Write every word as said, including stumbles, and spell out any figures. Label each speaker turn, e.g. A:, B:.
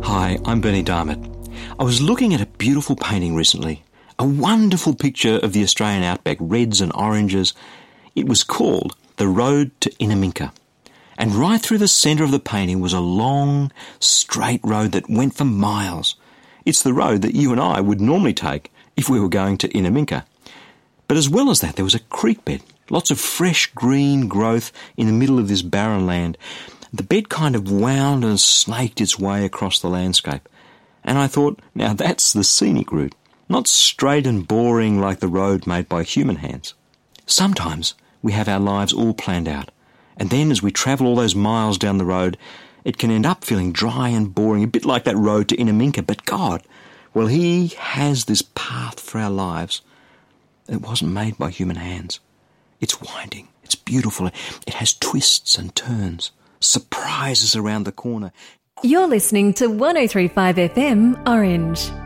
A: Hi, I'm Bernie Diamond. I was looking at a beautiful painting recently, a wonderful picture of the Australian outback, reds and oranges. It was called The Road to Inaminka. And right through the centre of the painting was a long, straight road that went for miles. It's the road that you and I would normally take if we were going to Inaminka. But as well as that, there was a creek bed, lots of fresh green growth in the middle of this barren land. The bed kind of wound and snaked its way across the landscape. And I thought, now that's the scenic route, not straight and boring like the road made by human hands. Sometimes we have our lives all planned out, and then as we travel all those miles down the road, it can end up feeling dry and boring, a bit like that road to Inaminka. But God, well, He has this path for our lives that wasn't made by human hands. It's winding, it's beautiful, it has twists and turns, surprises around the corner.
B: You're listening to one oh three point five F M Orange.